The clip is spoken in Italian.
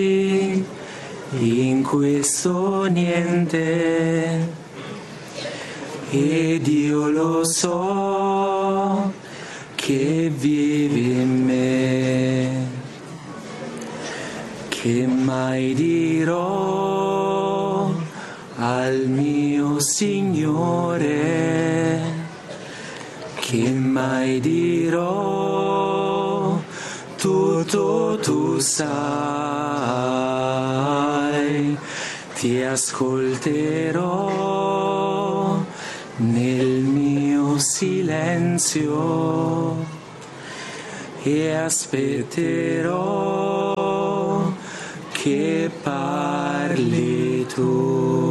in questo niente, ed io lo so che vivi in me, che mai dirò al mio Signore, che mai dirò, tutto tu sai, ti ascolterò nel mio silenzio e aspetterò che parli tu.